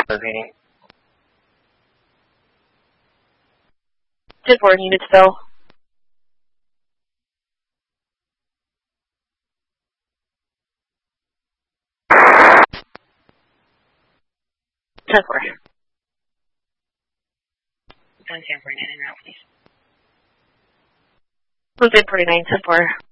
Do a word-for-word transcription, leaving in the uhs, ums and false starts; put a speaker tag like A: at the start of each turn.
A: Repeating.
B: ten four, units fill. ten four.
C: ten forty-nine, route, please.
B: Move in forty-nine, ten four.